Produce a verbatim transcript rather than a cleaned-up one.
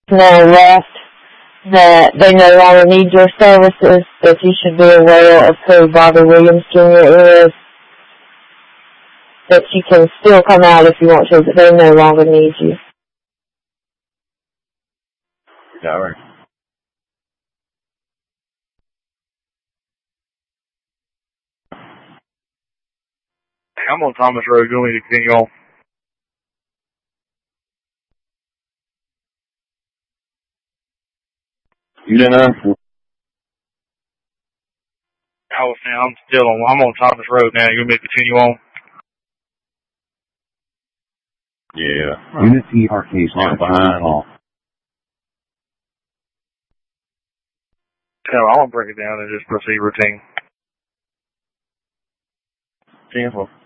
now left that they no longer need your services, that you should be aware of who Bobby Williams Junior is, that you can still come out if you want to, but they no longer need you. All right. I'm on Thomas Road. You want me to continue on? You didn't know? I was saying I'm still on. I'm on Thomas Road now. You want me to continue on? Yeah. Unit T R K stand behind off. Hell, I want to break it down and just proceed routine. ten four.